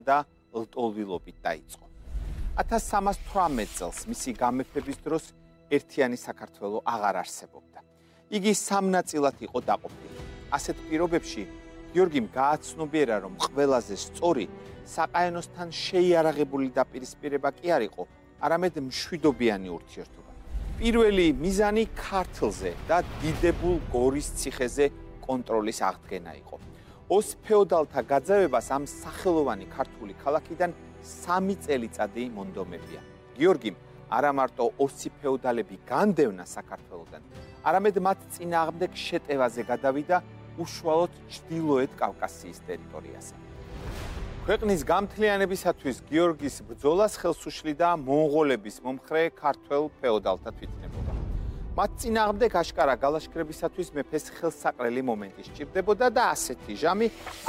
და ლტოლვილობით დაიწყო. 1318 წელს მისი გამეფების დროს ერთიანი საქართველო აღარ არსებობდა. იგი სამ ნაწილად იყო დაყოფილი. ასეთ პირობებში გიორგიმ გააცნობიერა, რომ ყველაზე სწორი საყაენოსთან შეიარაღებული დაპირისპირება კი არ იყო, არამედ მშვიდობიანი ურთიერთობა. პირველი მიზანი ქართლზე და დიდებულ გორის ციხეზე კონტროლის აღდგენა იყო. ოს ფეოდალთა გაძევებას ამ სახელოვანი ქართული ქალაქიდან 3 წელიწადი მონდომებია. გიორგიმ არა მარტო ოსი ფეოდალები განდევნა საქართველოდან, არამედ მათ წინააღმდეგ შეტევაზე გადავიდა უშუალოდ ჩრდილოეთ კავკასიის ტერიტორიაზე. ქვეყნის გამთლიანებისათვის გიორგის ბრძოლას ხელს უშლიდა მონღოლების მომხრე ქართველ ფეოდალთა თვითნებობა. მათ წინააღმდეგ აშკარა გალაშქრებისათვის მეფეს ხელსაყრელი მომენტი სჭირდებოდა და ასეთი ჟამი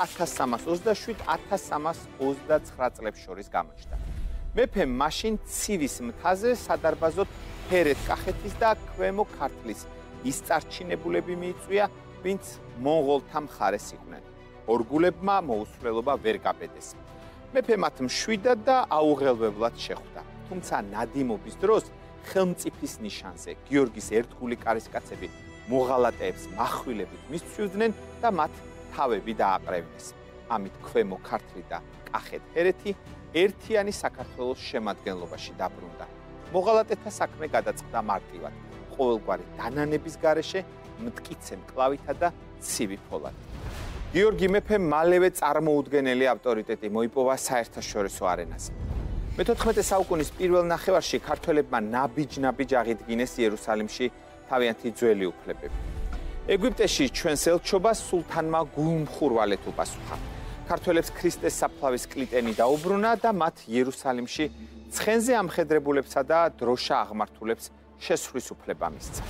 1327-1329 წლებს შორის გამოჩნდა. მეფემ მაშინ ცივის მთაზე სადარბაზოდ ჰერეთ-კახეთის და ქვემო ქართლის ის წარჩინებულები მიიწვია, ვინც მონღოლთა მხარეს იყვნენ. ორგულებმა მოუსვლელობა ვერ გაბედეს. მეფე მათ მშვიდად და აუღელვებლად შეხვდა. თუმცა ნადიმობის დროს ხელმწიფის ნიშანზე გიორგის ერთგული კარისკაცები მოღალატეებს מחვილებით მისცვიდნენ და მათ თავები დააყრევინეს. ამით ქვემო ქართლი და კახეთ-ჰერეთი ერთიანი საქართველოს შემადგენლობაში დაბრუნდა. მოღალატეთა საქმე გადაწყდა მარტივად, ყოველგვარი დანანების გარეშე, მტკიცე მკლავითა და ცივი ფოლადით. გიორგი მეფემ მალევე წარმოუდგენელი ავტორიტეტი მოიპოვა საერთაშორისო არენაზე. მე-14 საუკუნის პირველ ნახევარში ქართველებმა ნაბიჯ-ნაბიჯ აღიდგინეს იერუსალიმში თავიანთი ძველი უფლებები. ეგვიპტეში ჩვენს ელჩობას სულთანმა გულმხურვალედ უპასუხა. ქართველებს ქრისტეს საფლავის კლიტენი დაუბრუნა და მათ იერუსალიმში ცხენზე ამხედრებულებსა და დროშა აღმართულებს შესვლის უფლება მისცა.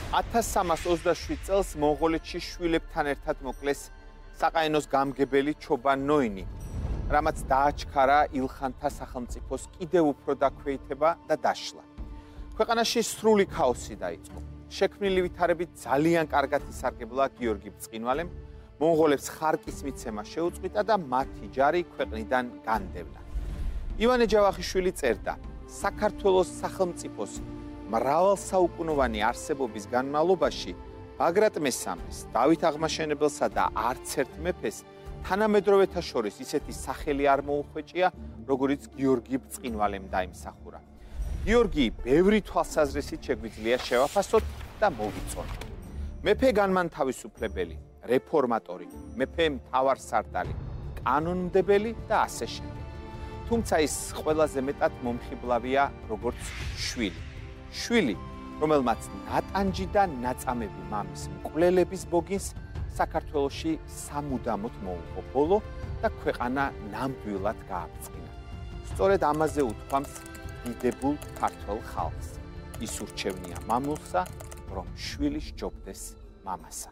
1327 წელს მონღოლეთში შვილებთან ერთად მოკლეს საყაენოს გამგებელი ჩობან ნოინი, რამაც დააჩქარა ილხანთა სახელმწიფოს კიდევ უფრო დაქვეითება და დაშლა. ქვეყანაში სრული ქაოსი დაიწყო. შექმნილი ვითარებით ძალიან კარგად ისარგებლა გიორგი ბრწყინვალემ, მონღოლებს ხარკის მიცემა შეუწყვიტა და მათი ჯარი ქვეყნიდან განდევნა. ივანე ჯავახიშვილი წერდა, საქართველოს სახელმწიფოს მრავალსაუკუნოვანი არსებობის განმავლობაში ბაგრატ მესამეს, დავით აღმაშენებელსა და არც ერთ მეფეს თანამედროვეთა შორის ისეთი სახელი არ მოუხვეჭია, როგორიც გიორგი ბრწყინვალემ დაიმსახურა. გიორგი ბევრი თვალსაზრისით შეგვიძლია შევაფასოთ და მოვიწონოთ. მეფე განმანთავისუფლებელი, რეფორმატორი, მეფე მთავარსარდალი, კანონმდებელი და ასე შემდეგ. თუმცა ის ყველაზე მეტად მომხიბლავია როგორც შვილი. შვილი, რომელმაც ნატანჯი და ნაწამები მამის მკვლელების ბოგინს საქართველოში სამუდამოდ მოუღო ბოლო და ქვეყანა ნამდვილად გააბწყინა. სწორედ ამაზე უთქვამს დიდებულ ქართველ ხალხს. ის ურჩევნია მამულსა, რომ შვილი სჯობდეს მამასა.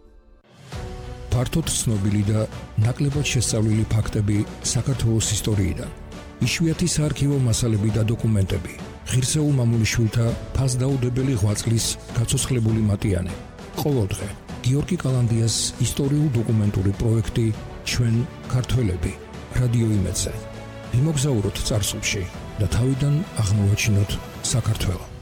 ფართოდ ცნობილი და ნაკლებად შესწავლილი ფაქტები საქართველოს ისტორიიდან. იშვიათი საარქივო მასალები და დოკუმენტები. ღირსეულ მამულიშვილთა ფასდაუდებელი ღვაწლის გაცოცხლებული მატიანე. ყოველდღე გიორგი კალანდიას ისტორიულ-დოკუმენტური პროექტი ჩვენ ქართველები რადიო იმედზე. ვიმოგზაუროთ წარსულში და თავიდან აღმოვაჩინოთ საქართველო.